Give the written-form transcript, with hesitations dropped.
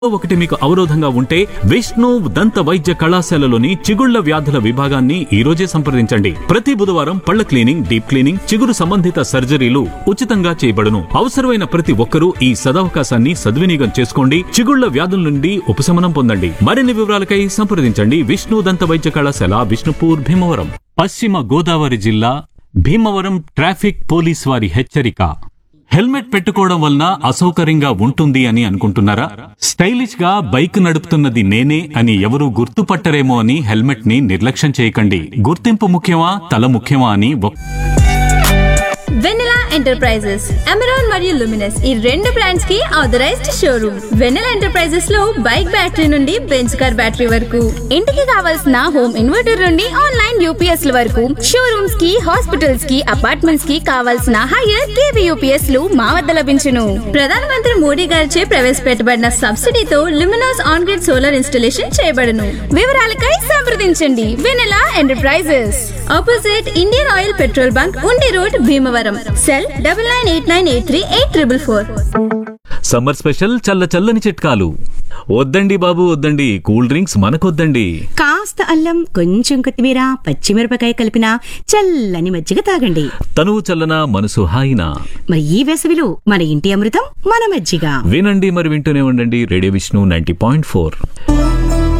ఒకటి మీకు అవరోధంగా ఉంటే విష్ణు దంత వైద్య కళాశాలలోని చిగుళ్ల వ్యాధుల విభాగాన్ని ఈ రోజే సంప్రదించండి. ప్రతి బుధవారం పళ్ల క్లీనింగ్, డీప్ క్లీనింగ్, చిగురు సంబంధిత సర్జరీలు ఉచితంగా చేయబడును. అవసరమైన ప్రతి ఒక్కరూ ఈ సదవకాశాన్ని సద్వినియోగం చేసుకోండి. చిగుళ్ల వ్యాధుల నుండి ఉపశమనం పొందండి. మరిన్ని వివరాలకై సంప్రదించండి విష్ణు దంత వైద్య కళాశాల, విష్ణుపూర్, భీమవరం. పశ్చిమ గోదావరి జిల్లా భీమవరం ట్రాఫిక్ పోలీస్ వారి హెచ్చరిక. హెల్మెట్ పెట్టుకోవడం వలన అసౌకర్యంగా ఉంటుంది అని అనుకుంటున్నారా? స్టైలిష్ గా బైక్ నడుపుతున్నది నేనే అని ఎవరూ గుర్తుపట్టరేమో అని హెల్మెట్ ని నిర్లక్ష్యం చేయకండి. గుర్తింపు ముఖ్యమా, తల ముఖ్యమా అని వెన్నెలా ఎంటర్ప్రైజెస్, అమెరాన్ మరియు లుమినస్ ఈ రెండు బ్రాండ్స్ కి ఆథరైజ్డ్ షోరూమ్. వెన్నెలా ఎంటర్ప్రైజెస్ లో బైక్ బ్యాటరీ నుండి బెంచ్ కార్ బ్యాటరీ వరకు, ఇంటికి కావాల్సిన హోమ్ ఇన్వర్టర్ నుండి ఆన్లైన్ యూపీఎస్ ల వరకు, షోరూమ్స్ కి, హాస్పిటల్స్ కి, అపార్ట్మెంట్స్ కి కావాల్సిన హైయర్ కేవీ యూపీఎస్ లు మా వద్ద లభించును. ప్రధానమంత్రి మోడీ గారిచే ప్రవేశపెట్టబడిన సబ్సిడీతో Luminous on grid solar installation చేయబడును. వివరాలకై సంప్రదించండి వెన్నెలా enterprises, opposite Indian oil petrol bunk, ఉండి road, Bhimavaram. Cell 9989838444. Summer special చల్ల చల్లని చిట్కాలు. వద్దండి బాబు వద్దండి, కూల్ డ్రింక్స్ మనకొద్దండి. కాస్త అల్లం, కొంచెం కొత్తిమీర, పచ్చిమిరపకాయ కలిపిన చల్లని మజ్జిగ తాగండి. తనువు చల్లన, మనసు హాయినా. మరి ఈ వేసవిలో మన ఇంటి అమృతం మన మజ్జిగ. వినండి, మరి వింటూనే ఉండండి రేడియో విష్ణు 90.4.